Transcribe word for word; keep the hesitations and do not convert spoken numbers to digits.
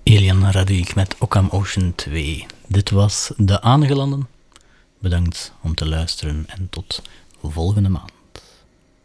Alien Radic met Occam Ocean twee. Dit was De Aangelanden. Bedankt om te luisteren en tot volgende maand.